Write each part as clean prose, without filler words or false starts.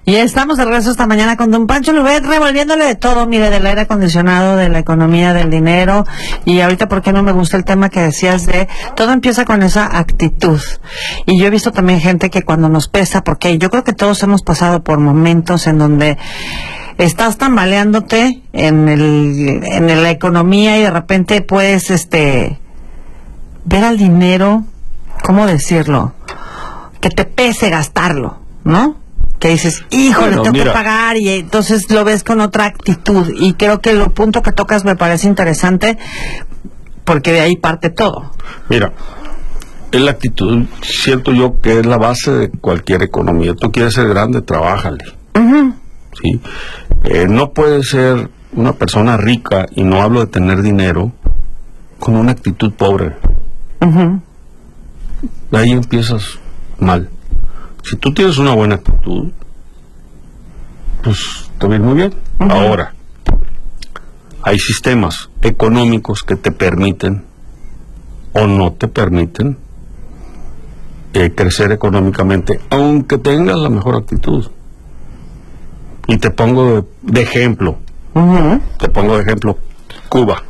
Y estamos de regreso esta mañana con don Pancho Lubet, revolviéndole de todo, mire, del aire acondicionado, de la economía, del dinero. Y ahorita, ¿por qué no me gusta el tema que decías de todo empieza con esa actitud? Y yo he visto también gente que cuando nos pesa, porque yo creo que todos hemos pasado por momentos en donde estás tambaleándote en la economía y de repente puedes ver al dinero, ¿cómo decirlo? Que te pese gastarlo, ¿no? Que dices, híjole, tengo que pagar, y entonces lo ves con otra actitud. Y creo que el punto que tocas me parece interesante, porque de ahí parte todo. Mira, la actitud, siento yo que es la base de cualquier economía. Tú quieres ser grande, trabájale. ¿Sí? No puedes ser una persona rica, y no hablo de tener dinero, con una actitud pobre. De ahí empiezas mal. Si tú tienes una buena actitud, pues te va a ir muy bien. Ahora, hay sistemas económicos que te permiten o no te permiten crecer económicamente, aunque tengas la mejor actitud. Y te pongo de ejemplo, Cuba.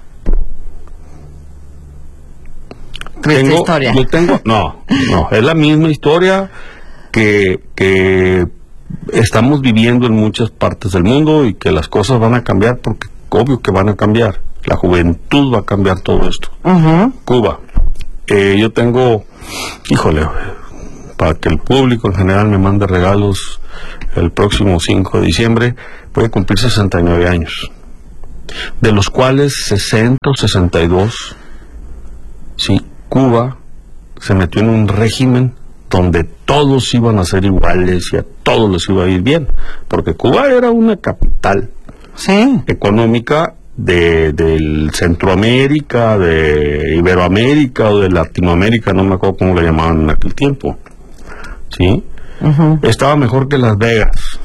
Historia. No, es la misma historia que estamos viviendo en muchas partes del mundo, y que las cosas van a cambiar, porque obvio que van a cambiar. La juventud va a cambiar todo esto. Cuba. Yo tengo, para que el público en general me mande regalos, el próximo 5 de diciembre voy a cumplir 69 años, de los cuales 60 o 62, sí, Cuba se metió en un régimen donde todos iban a ser iguales y a todos les iba a ir bien, porque Cuba era una capital económica del Centroamérica, de Iberoamérica o de Latinoamérica, no me acuerdo cómo le llamaban en aquel tiempo, ¿sí? Estaba mejor que Las Vegas.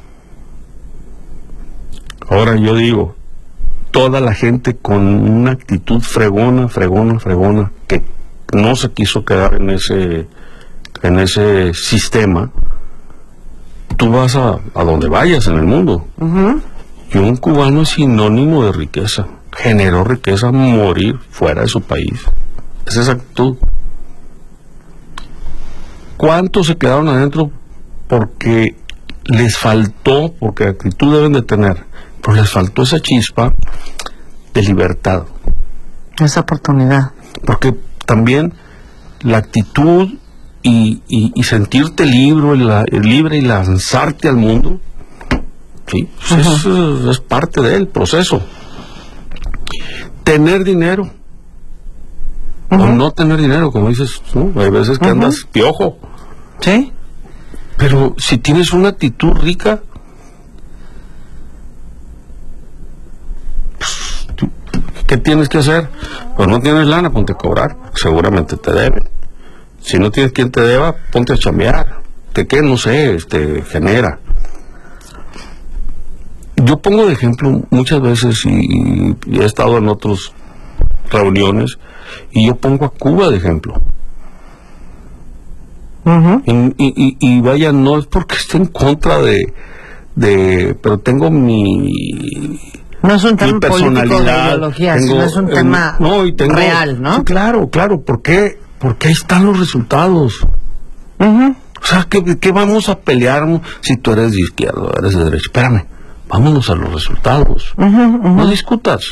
Ahora yo digo, toda la gente con una actitud fregona, que no se quiso quedar en ese sistema, tú vas a donde vayas en el mundo. Y un cubano es sinónimo de riqueza. Generó riqueza a morir fuera de su país. Es esa actitud. ¿Cuántos se quedaron adentro porque les faltó, porque actitud deben de tener, pero les faltó esa chispa de libertad? Esa oportunidad. Porque también la actitud y sentirte libre y lanzarte al mundo, ¿sí? Es parte del proceso. Tener dinero o no tener dinero, como dices, ¿no? Hay veces que andas piojo. Sí. Pero si tienes una actitud rica, ¿qué tienes que hacer? Pues no tienes lana, ponte a cobrar, seguramente te deben. Si no tienes quien te deba, ponte a chambear. ¿Qué? No sé, genera. Yo pongo de ejemplo muchas veces, y he estado en otras reuniones, y yo pongo a Cuba de ejemplo. Y vaya, no es porque esté en contra pero tengo no es un tema político de ideología, sino es un tema real, ¿no? Sí, claro, porque ahí están los resultados. O sea, ¿qué vamos a pelear si tú eres de izquierda o eres de derecha? Espérame, vámonos a los resultados. No discutas.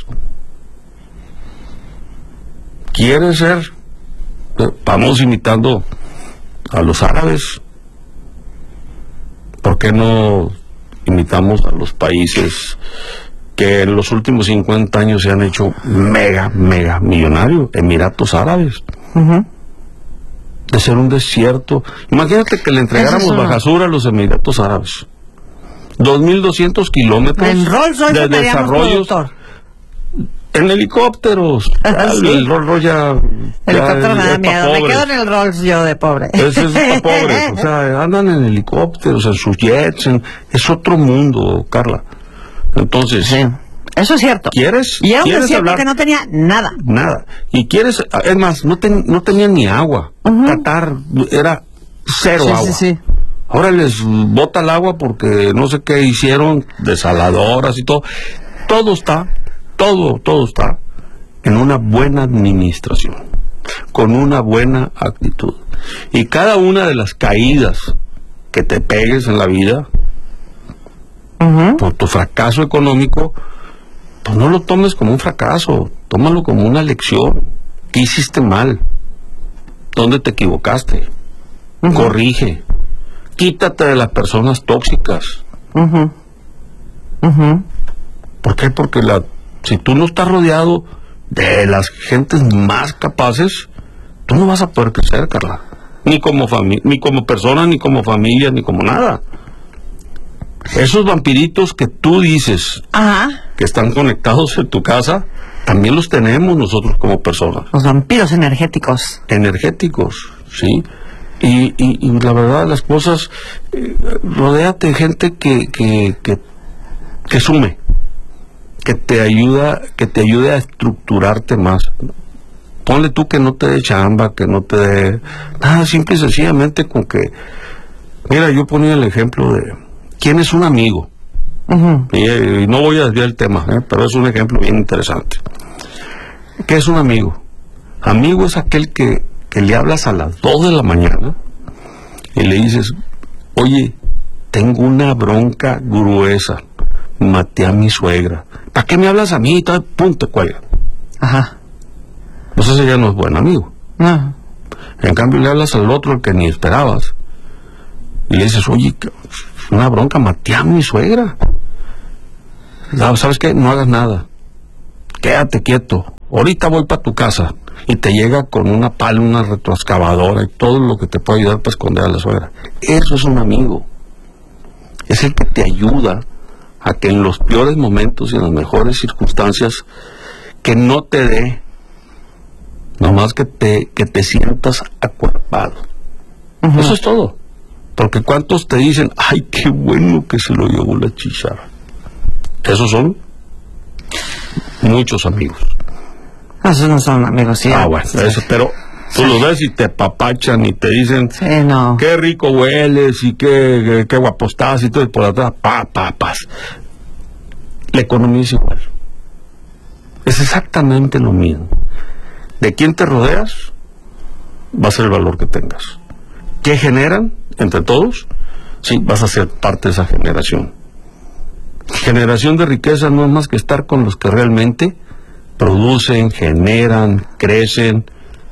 ¿Quieres ser? Vamos imitando a los árabes. ¿Por qué no imitamos a los países que en los últimos 50 años se han hecho mega millonarios? Emiratos Árabes. De ser un desierto. Imagínate que le entregáramos Bajasur a los Emiratos Árabes. 2.200 kilómetros de desarrollos. En helicópteros. El Rolls Royce helicóptero me da miedo. Me quedo en el Rolls yo de pobre. Ese es para pobres. O sea, andan en helicópteros, en sus jets. Es otro mundo, Carla. Entonces, sí, eso es cierto. Y era un desierto que no tenía nada. Y es más, no tenía ni agua. Qatar era cero agua. Ahora les bota el agua porque no sé qué hicieron, desaladoras y todo. Todo está en una buena administración, con una buena actitud. Y cada una de las caídas que te pegues en la vida, por tu fracaso económico, pues no lo tomes como un fracaso, tómalo como una lección. ¿Qué hiciste mal? ¿Dónde te equivocaste? Corrige. Quítate de las personas tóxicas. ¿Por qué? Porque si tú no estás rodeado de las gentes más capaces, tú no vas a poder crecer, Carla. Ni como persona, ni como familia, ni como nada. Esos vampiritos que tú dices que están conectados en tu casa, también los tenemos nosotros como personas. Los vampiros energéticos. Energéticos, sí. Y la verdad, las cosas, rodéate de gente que sume, que te ayude a estructurarte más. Ponle tú que no te dé chamba, que no te dé nada, simple y sencillamente con que, mira, yo ponía el ejemplo de quién es un amigo. Y no voy a desviar el tema, pero es un ejemplo bien interesante. ¿Qué es un amigo? Amigo es aquel que le hablas a las 2 de la mañana y le dices, oye, tengo una bronca gruesa, maté a mi suegra. ¿Para qué me hablas a mí? Y tal, pum, te cuelga. Pues ese ya no es buen amigo. En cambio le hablas al otro, el que ni esperabas, y le dices, oye, una bronca, maté a mi suegra. ¿Sabes qué? No hagas nada, quédate quieto, ahorita voy para tu casa. Y te llega con una pala, una retroexcavadora y todo lo que te puede ayudar para esconder a la suegra. Eso es un amigo. Es el que te ayuda a que en los peores momentos y en las mejores circunstancias, que no te dé, nomás que te sientas acuerpado. Eso es todo. Porque ¿cuántos te dicen, ay, qué bueno que se lo llevó la chíchara? Esos son muchos amigos. Esos no son amigos, sí. Bueno, eso, pero tú los ves y te papachan y te dicen, no, qué rico hueles y qué guapo estás y todo, y por atrás, papas. La economía es igual. Es exactamente lo mismo. De quién te rodeas va a ser el valor que tengas. ¿Qué generan entre todos? Sí, vas a ser parte de esa generación. Generación de riqueza no es más que estar con los que realmente producen, generan, crecen.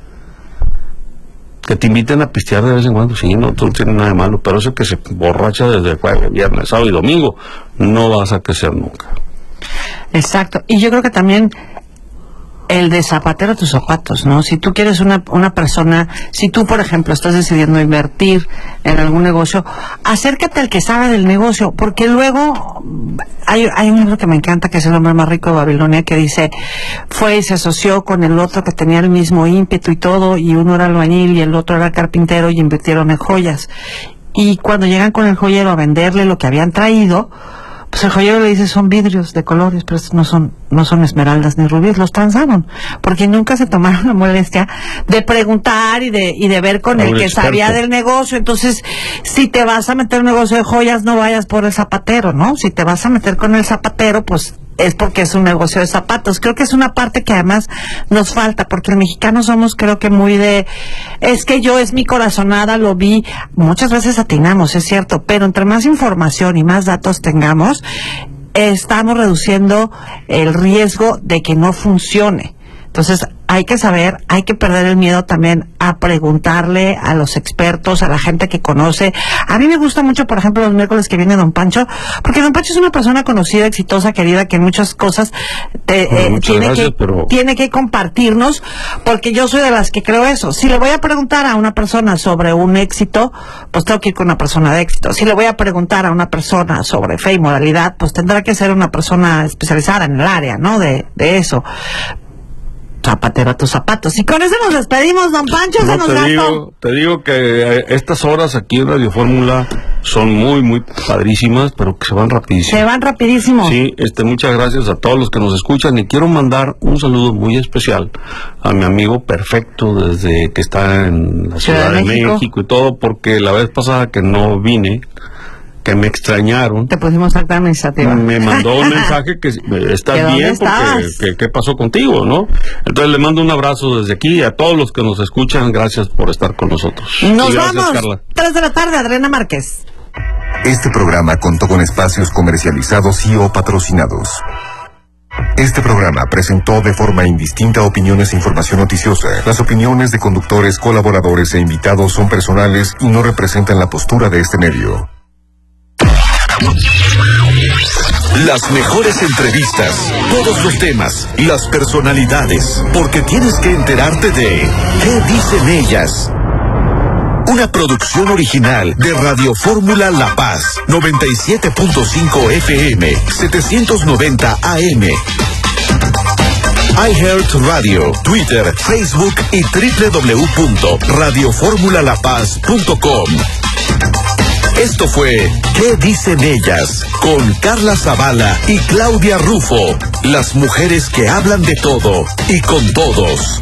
Que te inviten a pistear de vez en cuando, sí, no tiene nada de malo, pero eso que se borracha desde jueves, viernes, sábado y domingo, no vas a crecer nunca. Exacto, y yo creo que también el de zapatero a tus zapatos, ¿no? Si tú quieres una persona, si tú, por ejemplo, estás decidiendo invertir en algún negocio, acércate al que sabe del negocio, porque luego hay un libro que me encanta, que es El hombre más rico de Babilonia, que dice, fue y se asoció con el otro que tenía el mismo ímpetu y todo, y uno era albañil y el otro era carpintero, y invirtieron en joyas. Y cuando llegan con el joyero a venderle lo que habían traído, pues el joyero le dice, son vidrios de colores, pero no son esmeraldas ni rubíes, los transaron, porque nunca se tomaron la molestia de preguntar y de ver con el que sabía del negocio. Entonces, si te vas a meter en un negocio de joyas, no vayas por el zapatero, ¿no? Si te vas a meter con el zapatero, pues es porque es un negocio de zapatos. Creo que es una parte que además nos falta, porque el mexicano somos, creo que muy de, es que yo es mi corazonada, lo vi, muchas veces atinamos, es cierto, pero entre más información y más datos tengamos, estamos reduciendo el riesgo de que no funcione. Entonces, hay que saber, hay que perder el miedo también a preguntarle a los expertos, a la gente que conoce. A mí me gusta mucho, por ejemplo, los miércoles que viene Don Pancho, porque Don Pancho es una persona conocida, exitosa, querida, que en muchas cosas tiene que compartirnos, porque yo soy de las que creo eso. Si le voy a preguntar a una persona sobre un éxito, pues tengo que ir con una persona de éxito. Si le voy a preguntar a una persona sobre fe y moralidad, pues tendrá que ser una persona especializada en el área, ¿no? De eso. zapatero a tus zapatos. Y con eso nos despedimos, don Pancho, No, se nos gastó. te digo que estas horas aquí en Radio Fórmula son muy, muy padrísimas, pero que se van rapidísimo. Se van rapidísimo. Sí, muchas gracias a todos los que nos escuchan y quiero mandar un saludo muy especial a mi amigo Perfecto desde que está en la Ciudad de México y todo, porque la vez pasada que no vine, que me extrañaron, te pusimos acta administrativa. Me mandó un mensaje que estás bien, porque ¿qué pasó contigo, no? Entonces le mando un abrazo desde aquí a todos los que nos escuchan. Gracias por estar con nosotros. Nos gracias, vamos. Carla. 3 de la tarde, Adriana Márquez. Este programa contó con espacios comercializados y o patrocinados. Este programa presentó de forma indistinta opiniones e información noticiosa. Las opiniones de conductores, colaboradores e invitados son personales y no representan la postura de este medio. Las mejores entrevistas, todos los temas, las personalidades, porque tienes que enterarte de ¿qué dicen ellas? Una producción original de Radio Fórmula La Paz, 97.5 FM, 790 AM. iHeartRadio, Twitter, Facebook y www.radioformulalapaz.com. Esto fue ¿Qué dicen ellas? Con Carla Zavala y Claudia Rufo, las mujeres que hablan de todo y con todos.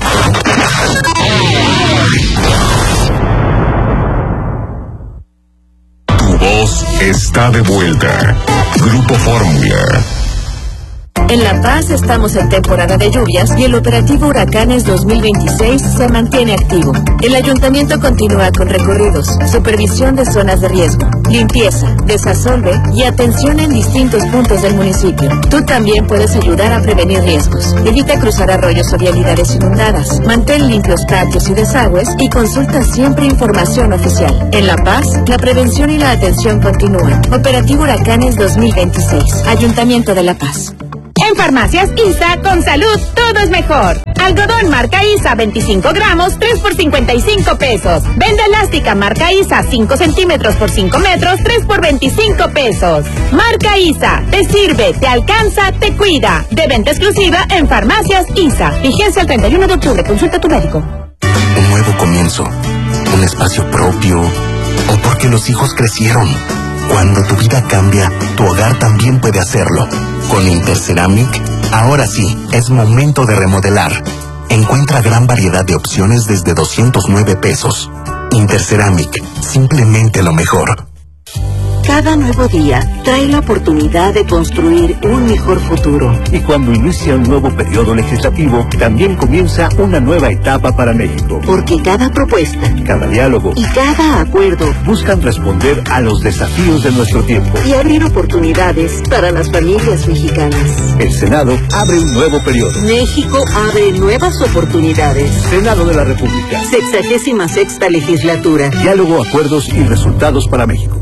Tu voz está de vuelta. Grupo Fórmula. En La Paz estamos en temporada de lluvias y el operativo Huracanes 2026 se mantiene activo. El ayuntamiento continúa con recorridos, supervisión de zonas de riesgo, limpieza, desasolve y atención en distintos puntos del municipio. Tú también puedes ayudar a prevenir riesgos. Evita cruzar arroyos o vialidades inundadas. Mantén limpios patios y desagües y consulta siempre información oficial. En La Paz, la prevención y la atención continúan. Operativo Huracanes 2026. Ayuntamiento de La Paz. En Farmacias ISA, con salud, todo es mejor. Algodón marca ISA, 25 gramos, 3 por 55 pesos. Venda elástica marca ISA, 5 centímetros por 5 metros, 3 por 25 pesos. Marca ISA, te sirve, te alcanza, te cuida. De venta exclusiva en Farmacias ISA. Vigencia el 31 de octubre, consulta a tu médico. Un nuevo comienzo, un espacio propio, o porque los hijos crecieron. Cuando tu vida cambia, tu hogar también puede hacerlo. Con Interceramic, ahora sí, es momento de remodelar. Encuentra gran variedad de opciones desde 209 pesos. Interceramic, simplemente lo mejor. Cada nuevo día trae la oportunidad de construir un mejor futuro. Y cuando inicia un nuevo periodo legislativo, también comienza una nueva etapa para México. Porque cada propuesta, cada diálogo y cada acuerdo buscan responder a los desafíos de nuestro tiempo y abrir oportunidades para las familias mexicanas. El Senado abre un nuevo periodo. México abre nuevas oportunidades. Senado de la República. 66ª legislatura. Diálogo, acuerdos y resultados para México.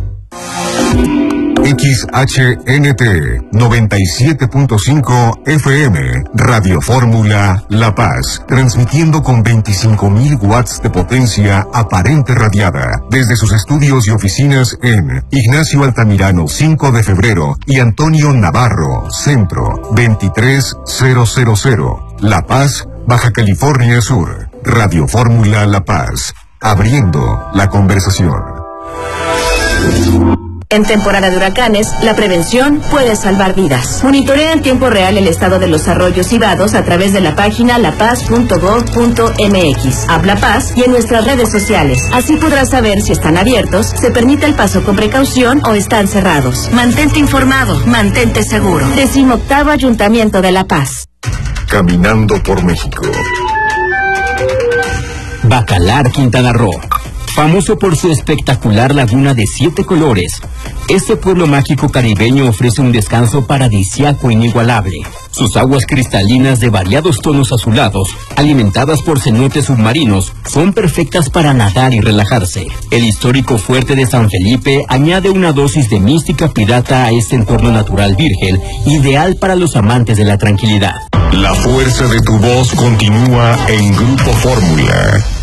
XHNT 97.5 FM, Radio Fórmula La Paz, transmitiendo con 25.000 watts de potencia aparente radiada, desde sus estudios y oficinas en Ignacio Altamirano 5 de febrero y Antonio Navarro, Centro 23000, La Paz, Baja California Sur. Radio Fórmula La Paz, abriendo la conversación. En temporada de huracanes, la prevención puede salvar vidas. Monitorea en tiempo real el estado de los arroyos y vados a través de la página lapaz.gov.mx, App La Paz y en nuestras redes sociales. Así podrás saber si están abiertos, se permite el paso con precaución o están cerrados. Mantente informado, mantente seguro. 18º Ayuntamiento de La Paz. Caminando por México. Bacalar, Quintana Roo. Famoso por su espectacular laguna de 7 colores, este pueblo mágico caribeño ofrece un descanso paradisíaco inigualable. Sus aguas cristalinas de variados tonos azulados, alimentadas por cenotes submarinos, son perfectas para nadar y relajarse. El histórico fuerte de San Felipe añade una dosis de mística pirata a este entorno natural virgen, ideal para los amantes de la tranquilidad. La fuerza de tu voz continúa en Grupo Fórmula.